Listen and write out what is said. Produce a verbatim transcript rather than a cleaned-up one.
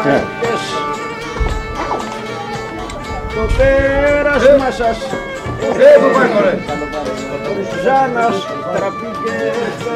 μάρκες. Το πέρασμα σας, Ε, πού πάει, μωρέ. Ζάνας τραπήκε